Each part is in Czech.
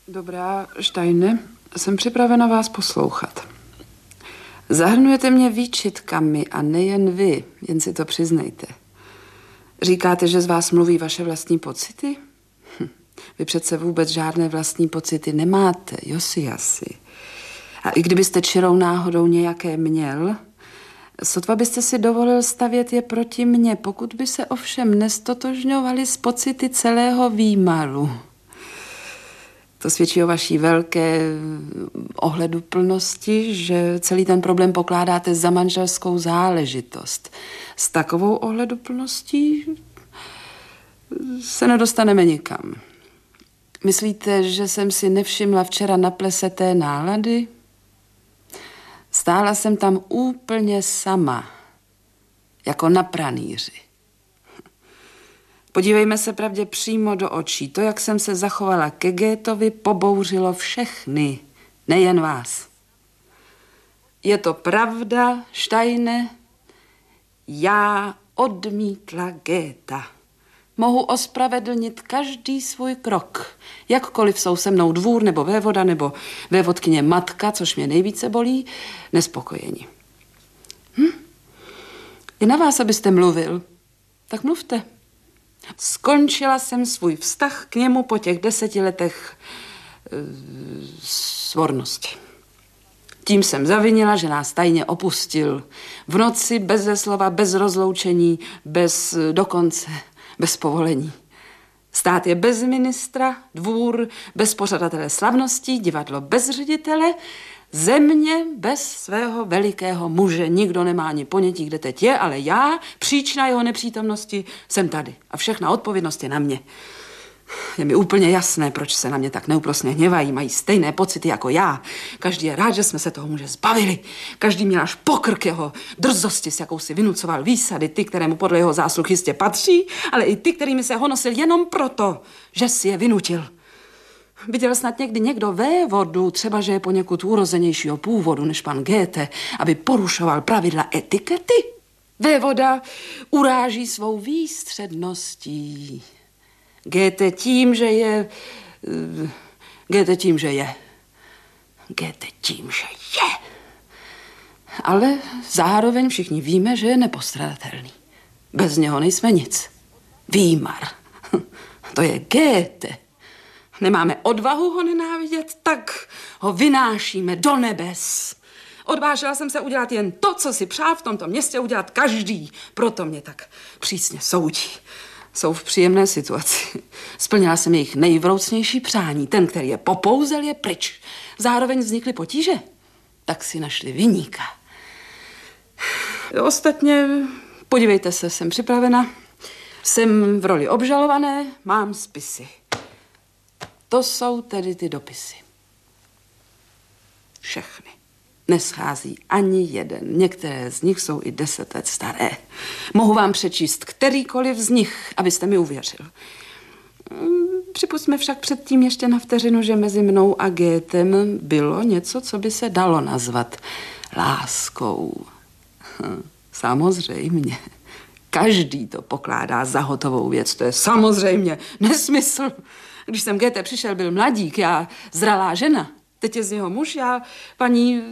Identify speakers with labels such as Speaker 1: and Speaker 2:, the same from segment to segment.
Speaker 1: Dobrá, Steine, jsem připravena vás poslouchat. Zahrnujete mě výčitkami a nejen vy, jen si to přiznejte. Říkáte, že z vás mluví vaše vlastní pocity? Vy přece vůbec žádné vlastní pocity nemáte, Josiasi. A i kdybyste čirou náhodou nějaké měl, sotva byste si dovolil stavět je proti mně, pokud by se ovšem nestotožňovali s pocity celého výmaru. To svědčí o vaší velké ohleduplnosti, že celý ten problém pokládáte za manželskou záležitost. S takovou ohleduplností se nedostaneme nikam. Myslíte, že jsem si nevšimla včera na plese té nálady? Stála jsem tam úplně sama, jako na pranýři. Podívejme se pravdě přímo do očí. To, jak jsem se zachovala ke Goethetovi, pobouřilo všechny, nejen vás. Je to pravda, Steine? Já odmítla Goetha. Mohu ospravedlnit každý svůj krok. Jakkoliv jsou se mnou dvůr nebo vévoda nebo vévodkyně matka, což mě nejvíce bolí, nespokojeni. Je na vás, abyste mluvil. Tak mluvte. Skončila jsem svůj vztah k němu po těch 10 letech svornosti. Tím jsem zavinila, že nás tajně opustil. V noci, beze slova, bez rozloučení, dokonce bez povolení. Stát je bez ministra, dvůr bez pořadatele slavností, divadlo bez ředitele, země bez svého velikého muže. Nikdo nemá ani ponětí, kde teď je, ale já, příčina jeho nepřítomnosti, jsem tady. A všechna odpovědnost je na mě. Je mi úplně jasné, proč se na mě tak neúprosně hněvají. Mají stejné pocity jako já. Každý je rád, že jsme se toho muže zbavili. Každý měl až pokrk jeho drzosti, s jakou si vynucoval výsady, ty, kterému podle jeho zásluh jistě patří, ale i ty, kterými se honosil jenom proto, že si je vynutil. Viděl snad někdy někdo vévodu, třeba že je poněkud urozenějšího původu než pan Goethe, aby porušoval pravidla etikety? Vévoda uráží svou výstředností. Goethe tím, že je. Ale zároveň všichni víme, že je nepostradatelný. Bez něho nejsme nic. Výmar. To je Goethe. Nemáme odvahu ho nenávidět, tak ho vynášíme do nebes. Odvážila jsem se udělat jen to, co si přál v tomto městě udělat každý. Proto mě tak přísně soudí. Jsou v příjemné situaci. Splnila jsem jejich nejvroucnější přání. Ten, který je popouzel, je pryč. Zároveň vznikly potíže. Tak si našli viníka. Ostatně, podívejte se, jsem připravena. Jsem v roli obžalované, mám spisy. To jsou tedy ty dopisy. Všechny. Neschází ani jeden. Některé z nich jsou i 10 let staré. Mohu vám přečíst kterýkoliv z nich, abyste mi uvěřil. Připustme však předtím ještě na vteřinu, že mezi mnou a Goethem bylo něco, co by se dalo nazvat láskou. Samozřejmě. Každý to pokládá za hotovou věc. To je samozřejmě nesmysl. Když jsem Goethe přišel, byl mladík, já zralá žena. Teď je z něho muž, já paní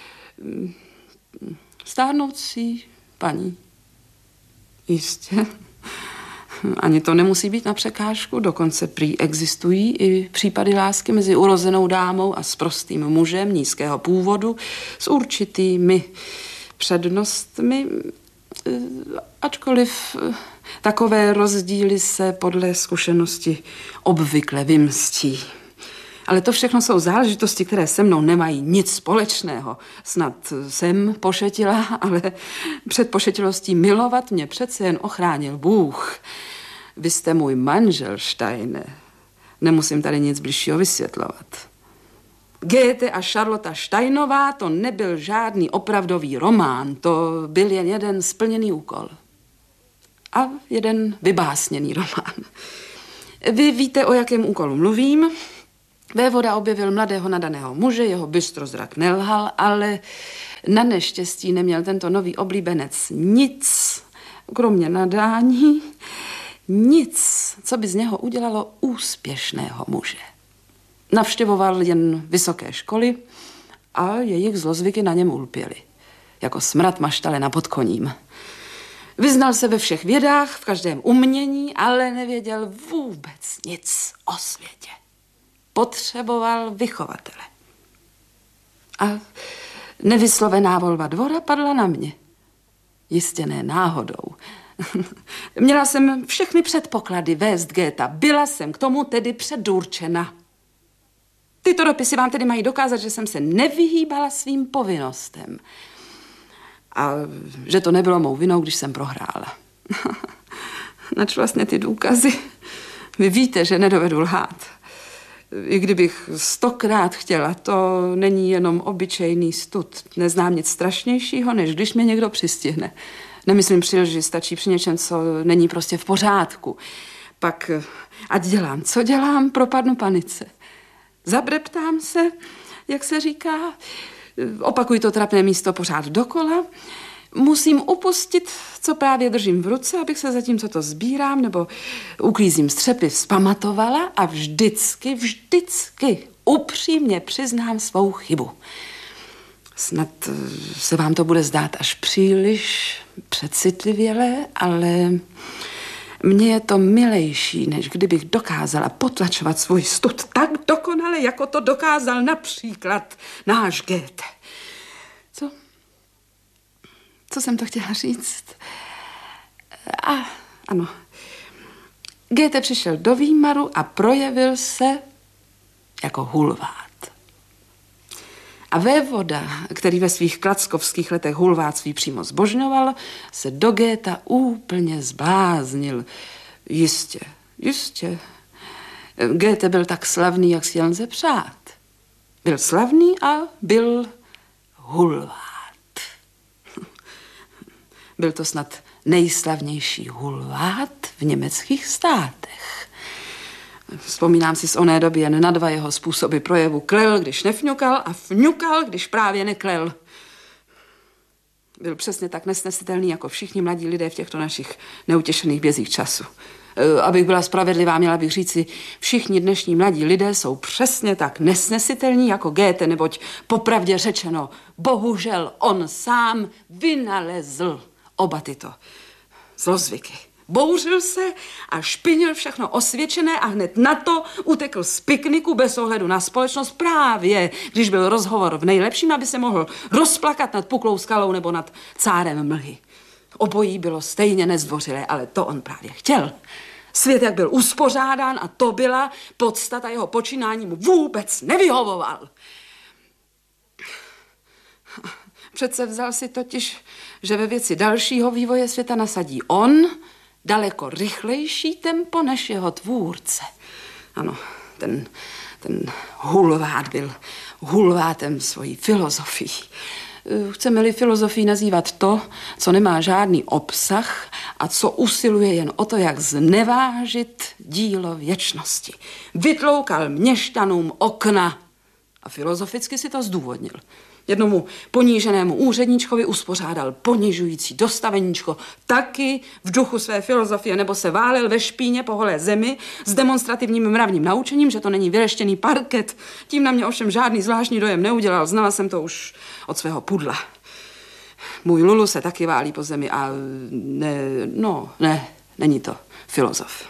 Speaker 1: stárnoucí paní. Jistě. Ani to nemusí být na překážku, dokonce prý existují i případy lásky mezi urozenou dámou a sprostým mužem nízkého původu s určitými přednostmi, ačkoliv takové rozdíly se podle zkušenosti obvykle vymstí. Ale to všechno jsou záležitosti, které se mnou nemají nic společného. Snad jsem pošetila, ale před pošetilostí milovat mě přece jen ochránil Bůh. Vy jste můj manžel, Steine. Nemusím tady nic bližšího vysvětlovat. Goethe a Charlotta Steinová, to nebyl žádný opravdový román, to byl jen jeden splněný úkol. A jeden vybásněný román. Vy víte, o jakém úkolu mluvím. Vévoda objevil mladého nadaného muže, jeho bystrozrak nelhal, ale na neštěstí neměl tento nový oblíbenec nic, kromě nadání, nic, co by z něho udělalo úspěšného muže. Navštěvoval jen vysoké školy a jejich zlozvyky na něm ulpěly. Jako smrad maštale na podkoním. Vyznal se ve všech vědách, v každém umění, ale nevěděl vůbec nic o světě. Potřeboval vychovatele. A nevyslovená volba dvora padla na mě. Jistě ne náhodou. Měla jsem všechny předpoklady vést Goetha. Byla jsem k tomu tedy předurčena. Tyto dopisy vám tedy mají dokázat, že jsem se nevyhýbala svým povinnostem. A že to nebylo mou vinou, když jsem prohrála. Nač vlastně ty důkazy. Vy víte, že nedovedu lhát. I kdybych 100krát chtěla, to není jenom obyčejný stud. Neznám nic strašnějšího, než když mě někdo přistihne. Nemyslím při lži, stačí při něčem, co není prostě v pořádku. Pak, ať dělám, co dělám, propadnu panice. Zabreptám se, jak se říká, opakuji to trapné místo pořád dokola. Musím upustit, co právě držím v ruce, abych se zatím, co to sbírám, nebo uklízím střepy, vzpamatovala a vždycky upřímně přiznám svou chybu. Snad se vám to bude zdát až příliš přecitlivělé, ale mně je to milejší, než kdybych dokázala potlačovat svůj stud tak dokonale, jako to dokázal například náš Goethe. Co jsem to chtěla říct? Ano. Goethe přišel do Výmaru a projevil se jako hulvát. A vévoda, který ve svých klackovských letech hulváctví přímo zbožňoval, se do Goetha úplně zbláznil. Jistě. Goethe byl tak slavný, jak si jen lze přát. Byl slavný a byl hulvát. Byl to snad nejslavnější hulvát v německých státech. Vzpomínám si z oné doby jen na 2 jeho způsoby projevu. Klel, když nefňukal, a fňukal, když právě neklel. Byl přesně tak nesnesitelný jako všichni mladí lidé v těchto našich neutěšených bězích času. Abych byla spravedlivá, měla bych říci, všichni dnešní mladí lidé jsou přesně tak nesnesitelní jako Goethe, neboť popravdě řečeno, bohužel on sám vynalezl oba tyto zlozvyky. Bouřil se a špinil všechno osvědčené a hned na to utekl z pikniku bez ohledu na společnost právě, když byl rozhovor v nejlepším, aby se mohl rozplakat nad puklou skalou nebo nad cárem mlhy. Obojí bylo stejně nezdvořilé, ale to on právě chtěl. Svět, jak byl uspořádán, a to byla podstata jeho počínání, mu vůbec nevyhovoval. Přece vzal si totiž, že ve věci dalšího vývoje světa nasadí on daleko rychlejší tempo než jeho tvůrce. Ano, ten hulvát byl hulvátem svojí filozofií. Chceme-li filozofii nazývat to, co nemá žádný obsah a co usiluje jen o to, jak znevážit dílo věčnosti. Vytloukal měšťanům okna a filozoficky si to zdůvodnil. Jednomu poníženému úředníčkovi uspořádal ponižující dostaveníčko taky v duchu své filozofie, nebo se válel ve špíně po holé zemi s demonstrativním mravním naučením, že to není vyleštěný parket. Tím na mě ovšem žádný zvláštní dojem neudělal, znala jsem to už od svého pudla. Můj Lulu se taky válí po zemi a není to filozof.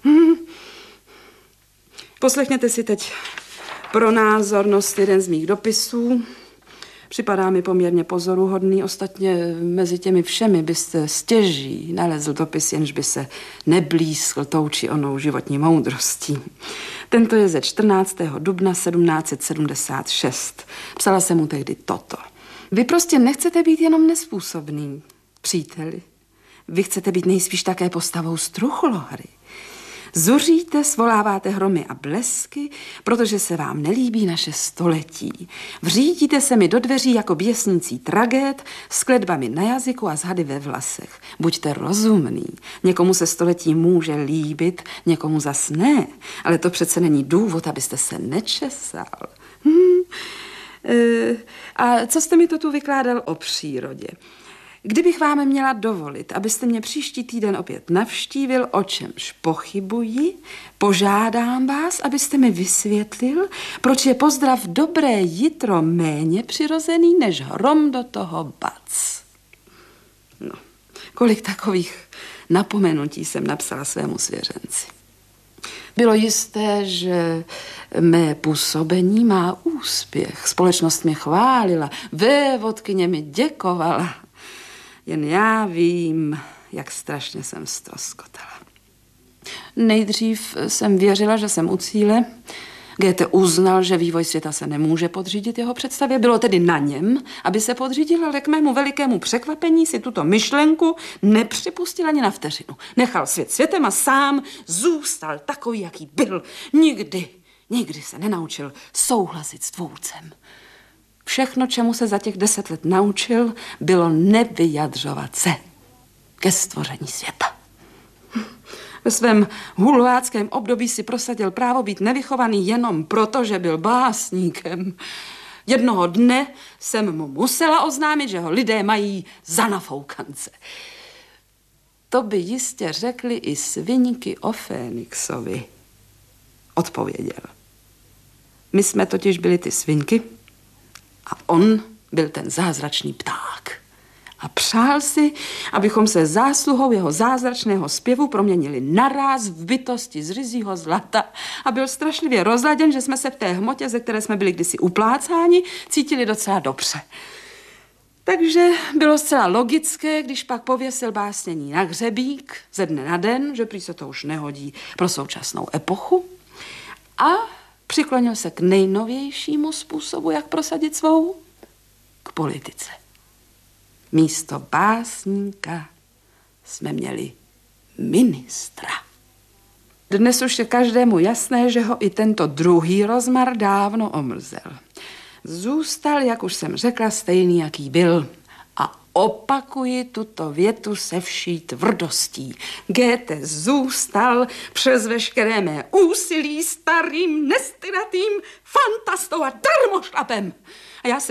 Speaker 1: Poslechněte si teď pro názornost jeden z mých dopisů. Připadá mi poměrně pozoruhodný, ostatně mezi těmi všemi byste stěží nalezl dopis, jenž by se neblízkl tou či onou životní moudrostí. Tento je ze 14. dubna 1776. Psala jsem mu tehdy toto. Vy prostě nechcete být jenom nezpůsobný, příteli. Vy chcete být nejspíš také postavou struchlohry. Zuříte, svoláváte hromy a blesky, protože se vám nelíbí naše století. Vřídíte se mi do dveří jako běsnící tragéd s kletbami na jazyku a s hady ve vlasech. Buďte rozumný. Někomu se století může líbit, někomu zas ne. Ale to přece není důvod, abyste se nečesal. A co jste mi to tu vykládal o přírodě? Kdybych vám měla dovolit, abyste mě příští týden opět navštívil, o čemž pochybuji, požádám vás, abyste mi vysvětlil, proč je pozdrav dobré jitro méně přirozený, než hrom do toho bac. No, kolik takových napomenutí jsem napsala svému svěřenci. Bylo jisté, že mé působení má úspěch. Společnost mě chválila, vévodkyně mi děkovala. Jen já vím, jak strašně jsem ztroskotala. Nejdřív jsem věřila, že jsem u cíle. Goethe uznal, že vývoj světa se nemůže podřídit jeho představě. Bylo tedy na něm, aby se podřídil, ale k mému velikému překvapení si tuto myšlenku nepřipustil ani na vteřinu. Nechal svět světem a sám zůstal takový, jaký byl. Nikdy se nenaučil souhlasit s tvůrcem. Všechno, čemu se za těch 10 let naučil, bylo nevyjadřovat se ke stvoření světa. Ve svém hulváckém období si prosadil právo být nevychovaný jenom proto, že byl básníkem. Jednoho dne jsem mu musela oznámit, že ho lidé mají za nafoukance. To by jistě řekli i svinky o Fénixovi. Odpověděl. My jsme totiž byli ty svinky a on byl ten zázračný pták. A přál si, abychom se zásluhou jeho zázračného zpěvu proměnili naráz v bytosti z ryzího zlata a byl strašlivě rozladěn, že jsme se v té hmotě, ze které jsme byli kdysi uplácáni, cítili docela dobře. Takže bylo zcela logické, když pak pověsil básnění na hřebík ze dne na den, že prý se to už nehodí pro současnou epochu, a přiklonil se k nejnovějšímu způsobu, jak prosadit svou, k politice. Místo básníka jsme měli ministra. Dnes už je každému jasné, že ho i tento druhý rozmar dávno omrzel. Zůstal, jak už jsem řekla, stejný, jaký byl. A opakuji tuto větu se vší tvrdostí. Goethe zůstal přes veškeré mé úsilí starým, nestyratým fantastou a darmošlapem. A já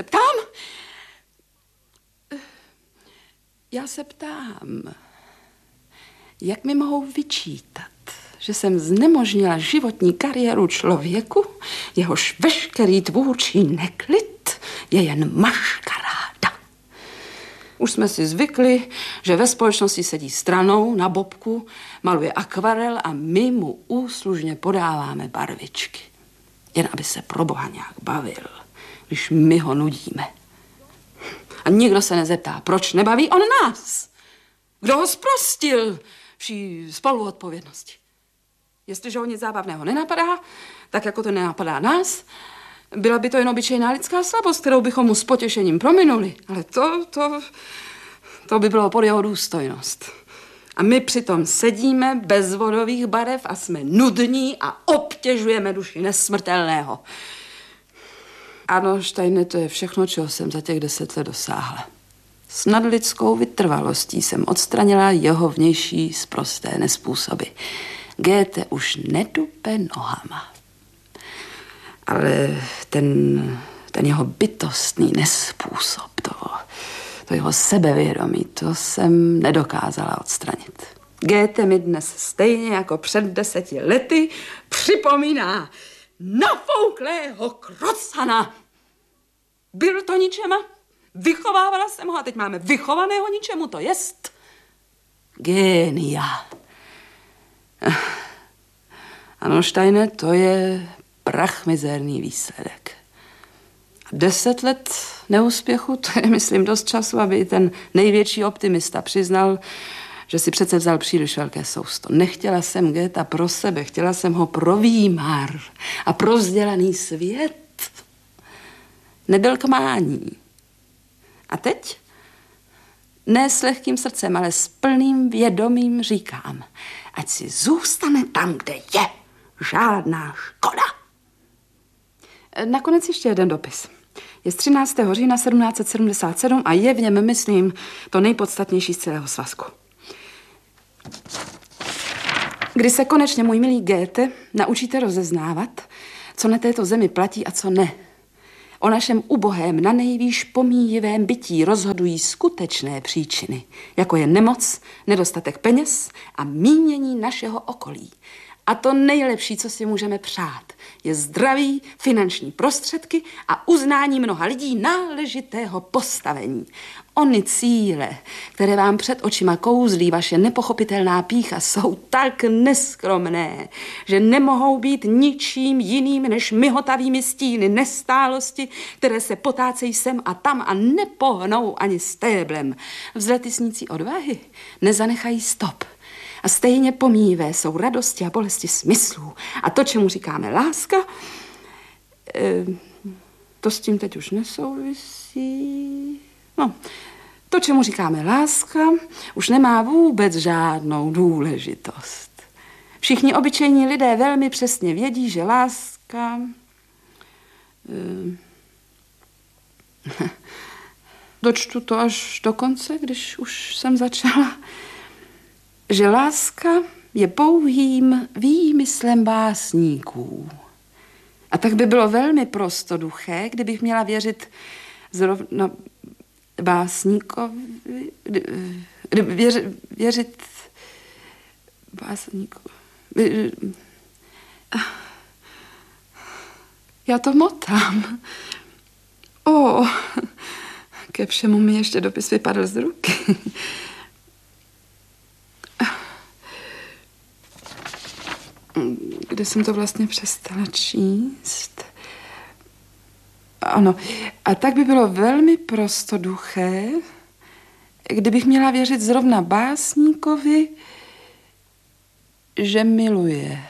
Speaker 1: se ptám, jak mi mohou vyčítat, že jsem znemožnila životní kariéru člověku, jehož veškerý tvůrčí neklid je jen maškaráda. Už jsme si zvykli, že ve společnosti sedí stranou na bobku, maluje akvarel a my mu úslužně podáváme barvičky. Jen aby se pro Boha nějak bavil, když my ho nudíme. A nikdo se nezeptá, proč nebaví on nás. Kdo ho zprostil vší spoluodpovědnosti. Jestliže ho nic zábavného nenapadá, tak jako to nenapadá nás, byla by to jen obyčejná lidská slabost, kterou bychom mu s potěšením prominuli. Ale to by bylo pod jeho důstojnost. A my přitom sedíme bez vodových barev a jsme nudní a obtěžujeme duši nesmrtelného. Ano, Steine, to je všechno, čeho jsem za těch 10 let dosáhla. S nadlidskou vytrvalostí jsem odstranila jeho vnější sprosté nezpůsoby. Goethe už nedupe nohama. Ale ten jeho bytostný nezpůsob, to jeho sebevědomí, to jsem nedokázala odstranit. Goethe mi dnes stejně jako před 10 lety připomíná nafouklého krocana. Byl to ničema, vychovávala jsem ho a teď máme vychovaného ničemu, to jest génia. Ano, Steine, to je prachmizerný výsledek. 10 let neúspěchu, to je, myslím, dost času, aby ten největší optimista přiznal, že si přece vzal příliš velké sousto. Nechtěla jsem Goethe pro sebe, chtěla jsem ho pro výmar a pro vzdělaný svět. Nebyl k mání. A teď? Ne s lehkým srdcem, ale s plným vědomím říkám, ať si zůstane tam, kde je. Žádná škoda. Nakonec ještě jeden dopis. Je z 13. října 1777 a je v něm, myslím, to nejpodstatnější z celého svazku. Kdy se konečně, můj milý Goethe, naučíte rozeznávat, co na této zemi platí a co ne. O našem ubohém, nanejvýš pomíjivém bytí rozhodují skutečné příčiny, jako je nemoc, nedostatek peněz a mínění našeho okolí. A to nejlepší, co si můžeme přát, je zdraví, finanční prostředky a uznání mnoha lidí náležitého postavení. Ony cíle, které vám před očima kouzlí vaše nepochopitelná pýcha, jsou tak neskromné, že nemohou být ničím jiným než myhotavými stíny nestálosti, které se potácejí sem a tam a nepohnou ani stéblem. Vzlety snící odvahy nezanechají stop. A stejně pomíjivé jsou radosti a bolesti smyslů. A to, čemu říkáme láska, to s tím teď už nesouvisí. No, to, čemu říkáme láska, už nemá vůbec žádnou důležitost. Všichni obyčejní lidé velmi přesně vědí, že láska... Dočtu to až do konce, když už jsem začala... že láska je pouhým výmyslem básníků. A tak by bylo velmi prostoduché, kdybych měla věřit zrovna básníkovi, věřit básníkovi. Já to motám. Ke všemu mi ještě dopis vypadl z ruky. Kde jsem to vlastně přestala číst? Ano, a tak by bylo velmi prostoduché, kdybych měla věřit zrovna básníkovi, že miluje.